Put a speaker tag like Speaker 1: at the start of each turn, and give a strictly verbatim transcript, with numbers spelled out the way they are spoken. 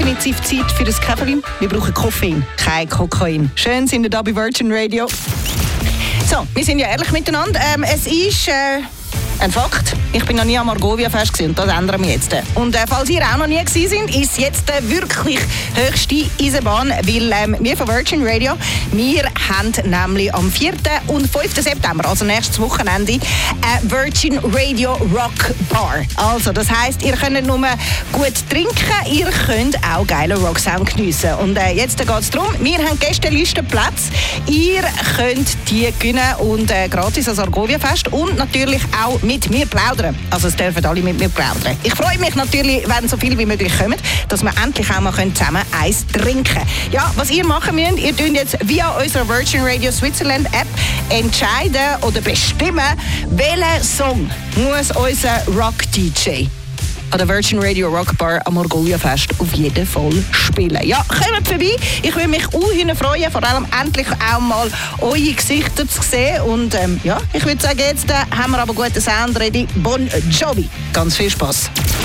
Speaker 1: definitiv Zeit für ein Käferchen. Wir brauchen Koffein, kein Kokain. Schön sind wir da bei Virgin Radio. So, wir sind ja ehrlich miteinander. Ähm, es ist äh, ein Fakt. Ich bin noch nie am Argovia-Fest und das ändern wir jetzt. Und äh, falls ihr auch noch nie gewesen sind, ist jetzt äh, wirklich höchste Eisenbahn, weil ähm, wir von Virgin Radio, wir haben nämlich am vierten und fünften September, also nächstes Wochenende, äh, Virgin Radio Rock Bar. Also, das heisst, ihr könnt nicht nur gut trinken, ihr könnt auch geilen Rocksound geniessen. Und äh, jetzt geht es darum, wir haben Gästelistenplätze. Ihr könnt die gewinnen und äh, gratis als Argovia-Fest und natürlich auch mit mir plaudern. Also es dürfen alle mit mir plaudern. Ich freue mich natürlich, wenn so viele wie möglich kommen, dass wir endlich auch mal zusammen eins trinken können. Ja, was ihr machen müsst, ihr könnt jetzt via unserer Virgin Radio Switzerland App entscheiden oder bestimmen, welchen Song muss unser Rock-D J an der Virgin Radio Rock Bar am Argovia Fest auf jeden Fall spielen. Ja, kommt vorbei. Ich würde mich auch freuen, vor allem endlich auch mal eure Gesichter zu sehen. Und ähm, ja, ich würde sagen, jetzt äh, haben wir aber guten Sound ready. Bon Jovi. Ganz viel Spass.